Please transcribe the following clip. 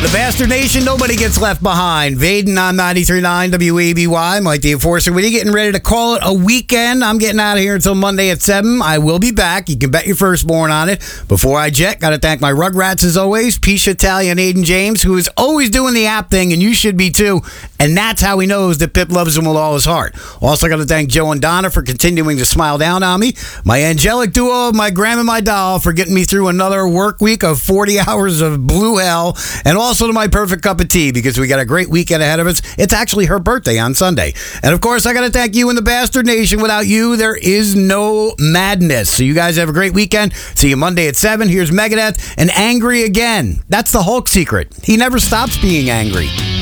The Bastard Nation, nobody gets left behind. Vaden on 93.9 WABY. Mike the Enforcer with you, getting ready to call it a weekend. I'm getting out of here until Monday at 7. I will be back. You can bet your firstborn on it. Before I jet, got to thank my Rugrats as always, Pisha, Talia, and Aiden James, who is always doing the app thing, and you should be too. And that's how he knows that Pip loves him with all his heart. Also got to thank Joe and Donna for continuing to smile down on me. My angelic duo, my Graham and my doll, for getting me through another work week of 40 hours of blue hell. And also to my perfect cup of tea, because we got a great weekend ahead of us. It's actually her birthday on Sunday. And of course, I got to thank you in the Bastard Nation. Without you, there is no madness. So you guys have a great weekend. See you Monday at 7. Here's Megadeth and Angry Again. That's the Hulk secret. He never stops being angry.